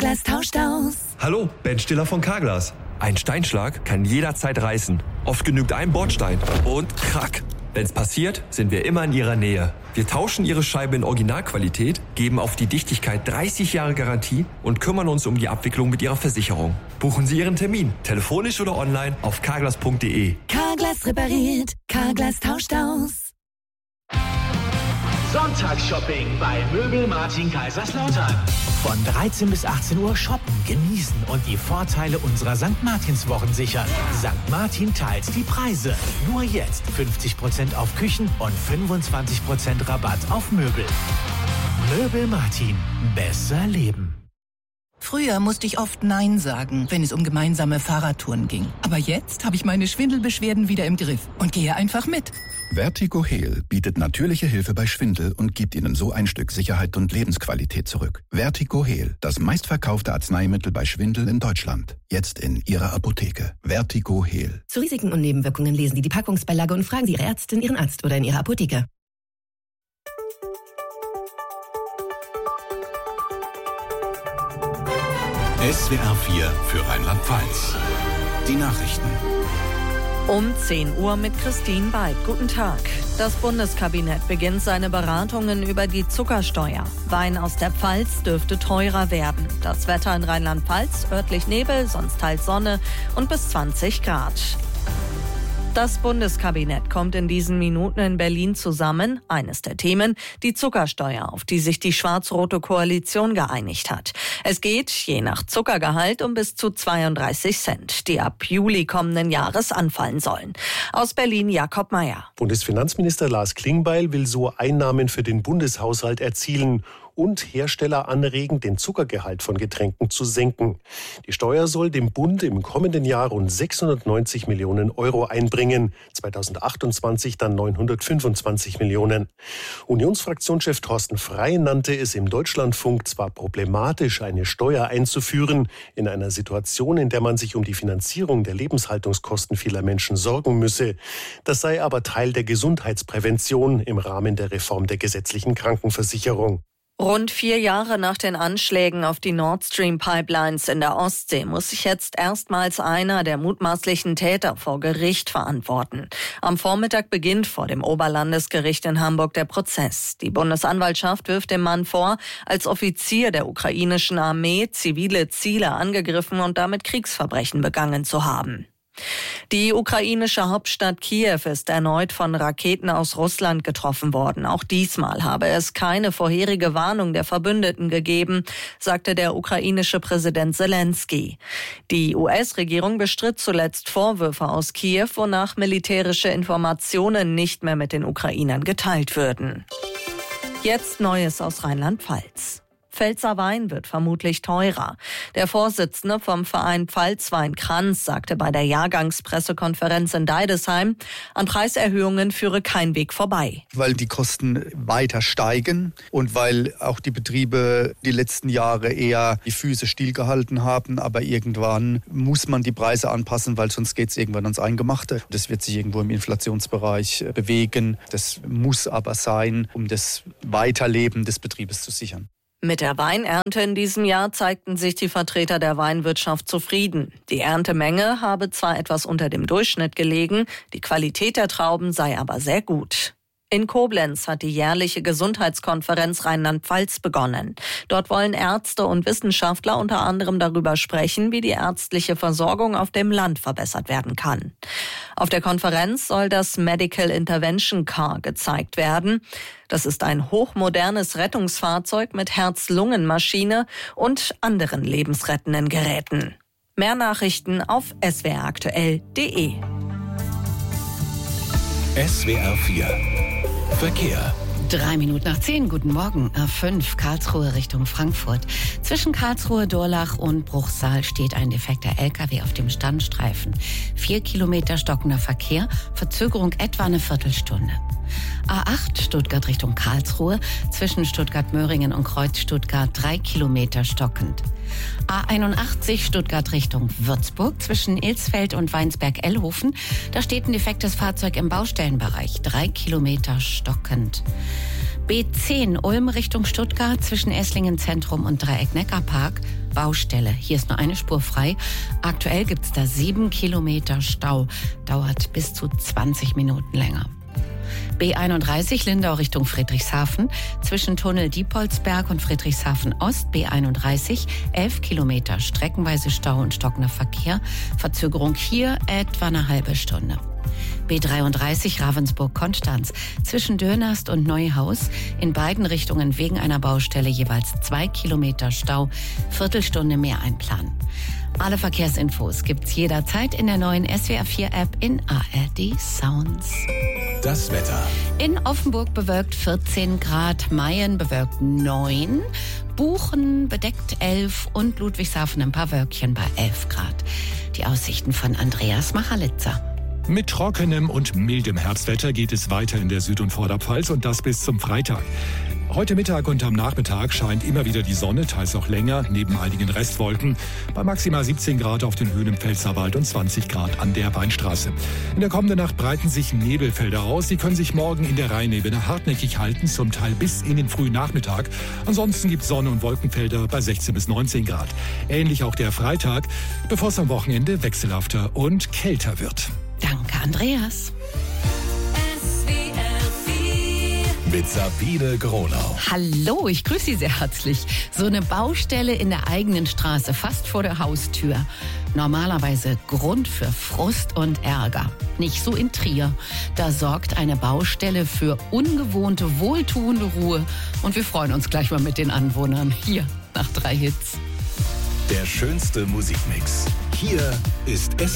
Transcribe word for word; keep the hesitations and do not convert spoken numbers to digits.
Carglass tauscht aus. Hallo, Ben Stiller von Carglass. Ein Steinschlag kann jederzeit reißen. Oft genügt ein Bordstein. Und krack. Wenn's passiert, sind wir immer in Ihrer Nähe. Wir tauschen Ihre Scheibe in Originalqualität, geben auf die Dichtigkeit dreißig Jahre Garantie und kümmern uns um die Abwicklung mit Ihrer Versicherung. Buchen Sie Ihren Termin, telefonisch oder online auf carglass punkt de. Carglass repariert, Carglass tauscht aus. Sonntagsshopping bei Möbel Martin Kaiserslautern. Von dreizehn bis achtzehn Uhr shoppen, genießen und die Vorteile unserer Sankt Martins Wochen sichern. Sankt Martin teilt die Preise. Nur jetzt fünfzig Prozent auf Küchen und fünfundzwanzig Prozent Rabatt auf Möbel. Möbel Martin. Besser leben. Früher musste ich oft Nein sagen, wenn es um gemeinsame Fahrradtouren ging. Aber jetzt habe ich meine Schwindelbeschwerden wieder im Griff und gehe einfach mit. Vertigo Heal bietet natürliche Hilfe bei Schwindel und gibt Ihnen so ein Stück Sicherheit und Lebensqualität zurück. Vertigo Heal, das meistverkaufte Arzneimittel bei Schwindel in Deutschland. Jetzt in Ihrer Apotheke. Vertigo Heal. Zu Risiken und Nebenwirkungen lesen Sie die Packungsbeilage und fragen Sie Ihre Ärztin, Ihren Arzt oder in Ihrer Apotheke. S W R vier für Rheinland-Pfalz. Die Nachrichten. Um zehn Uhr mit Christine Beid. Guten Tag. Das Bundeskabinett beginnt seine Beratungen über die Zuckersteuer. Wein aus der Pfalz dürfte teurer werden. Das Wetter in Rheinland-Pfalz, örtlich Nebel, sonst teils Sonne und bis zwanzig Grad. Das Bundeskabinett kommt in diesen Minuten in Berlin zusammen. Eines der Themen, die Zuckersteuer, auf die sich die schwarz-rote Koalition geeinigt hat. Es geht, je nach Zuckergehalt, um bis zu zweiunddreißig Cent, die ab Juli kommenden Jahres anfallen sollen. Aus Berlin Jakob Mayer. Bundesfinanzminister Lars Klingbeil will so Einnahmen für den Bundeshaushalt erzielen und Hersteller anregen, den Zuckergehalt von Getränken zu senken. Die Steuer soll dem Bund im kommenden Jahr rund sechshundertneunzig Millionen Euro einbringen, zweitausendachtundzwanzig dann neunhundertfünfundzwanzig Millionen. Unionsfraktionschef Thorsten Frey nannte es im Deutschlandfunk zwar problematisch, eine Steuer einzuführen, in einer Situation, in der man sich um die Finanzierung der Lebenshaltungskosten vieler Menschen sorgen müsse. Das sei aber Teil der Gesundheitsprävention im Rahmen der Reform der gesetzlichen Krankenversicherung. Rund vier Jahre nach den Anschlägen auf die Nord Stream Pipelines in der Ostsee muss sich jetzt erstmals einer der mutmaßlichen Täter vor Gericht verantworten. Am Vormittag beginnt vor dem Oberlandesgericht in Hamburg der Prozess. Die Bundesanwaltschaft wirft dem Mann vor, als Offizier der ukrainischen Armee zivile Ziele angegriffen und damit Kriegsverbrechen begangen zu haben. Die ukrainische Hauptstadt Kiew ist erneut von Raketen aus Russland getroffen worden. Auch diesmal habe es keine vorherige Warnung der Verbündeten gegeben, sagte der ukrainische Präsident Zelensky. Die U S-Regierung bestritt zuletzt Vorwürfe aus Kiew, wonach militärische Informationen nicht mehr mit den Ukrainern geteilt würden. Jetzt Neues aus Rheinland-Pfalz. Pfälzer Wein wird vermutlich teurer. Der Vorsitzende vom Verein Pfalzwein Kranz sagte bei der Jahrgangspressekonferenz in Deidesheim, an Preiserhöhungen führe kein Weg vorbei. Weil die Kosten weiter steigen und weil auch die Betriebe die letzten Jahre eher die Füße stillgehalten haben. Aber irgendwann muss man die Preise anpassen, weil sonst geht es irgendwann ans Eingemachte. Das wird sich irgendwo im Inflationsbereich bewegen. Das muss aber sein, um das Weiterleben des Betriebes zu sichern. Mit der Weinernte in diesem Jahr zeigten sich die Vertreter der Weinwirtschaft zufrieden. Die Erntemenge habe zwar etwas unter dem Durchschnitt gelegen, die Qualität der Trauben sei aber sehr gut. In Koblenz hat die jährliche Gesundheitskonferenz Rheinland-Pfalz begonnen. Dort wollen Ärzte und Wissenschaftler unter anderem darüber sprechen, wie die ärztliche Versorgung auf dem Land verbessert werden kann. Auf der Konferenz soll das Medical Intervention Car gezeigt werden. Das ist ein hochmodernes Rettungsfahrzeug mit Herz-Lungen-Maschine und anderen lebensrettenden Geräten. Mehr Nachrichten auf s w r aktuell punkt de. S W R vier Verkehr. Drei Minuten nach zehn, guten Morgen. A fünf, Karlsruhe Richtung Frankfurt. Zwischen Karlsruhe, Durlach und Bruchsal steht ein defekter L K W auf dem Standstreifen. Vier Kilometer stockender Verkehr, Verzögerung etwa eine Viertelstunde. A acht, Stuttgart Richtung Karlsruhe, zwischen Stuttgart-Möhringen und Kreuz Stuttgart drei Kilometer stockend. A einundachtzig, Stuttgart Richtung Würzburg, zwischen Ilsfeld und Weinsberg-Ellhofen, da steht ein defektes Fahrzeug im Baustellenbereich, drei Kilometer stockend. B zehn, Ulm Richtung Stuttgart, zwischen Esslingen Zentrum und Dreieck-Neckarpark, Baustelle. Hier ist nur eine Spur frei. Aktuell gibt es da sieben Kilometer Stau. Dauert bis zu zwanzig Minuten länger. B einunddreißig Lindau Richtung Friedrichshafen. Zwischen Tunnel Diepoldsberg und Friedrichshafen Ost B einunddreißig. elf Kilometer streckenweise Stau und stockender Verkehr. Verzögerung hier etwa eine halbe Stunde. B dreiunddreißig Ravensburg-Konstanz. Zwischen Dönast und Neuhaus. In beiden Richtungen wegen einer Baustelle jeweils zwei Kilometer Stau. Viertelstunde mehr einplanen. Alle Verkehrsinfos gibt's jederzeit in der neuen S W R vier App in A R D Sounds. Das Wetter. In Offenburg bewölkt vierzehn Grad, Mayen bewölkt neun, Buchen bedeckt elf und Ludwigshafen ein paar Wölkchen bei elf Grad. Die Aussichten von Andreas Machalitzer. Mit trockenem und mildem Herbstwetter geht es weiter in der Süd- und Vorderpfalz und das bis zum Freitag. Heute Mittag und am Nachmittag scheint immer wieder die Sonne, teils auch länger, neben einigen Restwolken, bei maximal siebzehn Grad auf den Höhen im Pfälzerwald und zwanzig Grad an der Weinstraße. In der kommenden Nacht breiten sich Nebelfelder aus. Sie können sich morgen in der Rheinebene hartnäckig halten, zum Teil bis in den frühen Nachmittag. Ansonsten gibt es Sonne- und Wolkenfelder bei sechzehn bis neunzehn Grad. Ähnlich auch der Freitag, bevor es am Wochenende wechselhafter und kälter wird. Danke, Andreas. Mit Sabine Gronau. Hallo, ich grüße Sie sehr herzlich. So eine Baustelle in der eigenen Straße, fast vor der Haustür. Normalerweise Grund für Frust und Ärger. Nicht so in Trier. Da sorgt eine Baustelle für ungewohnte, wohltuende Ruhe. Und wir freuen uns gleich mal mit den Anwohnern. Hier, nach drei Hits. Der schönste Musikmix. Hier ist S